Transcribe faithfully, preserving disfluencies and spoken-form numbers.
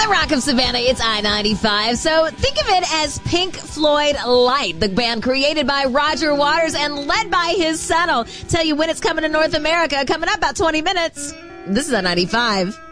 the Rock of Savannah, it's I ninety-five. So think of it as Pink Floyd Light, the band created by Roger Waters and led by his son. I'll tell you when it's coming to North America. Coming up about twenty minutes. This is I ninety-five.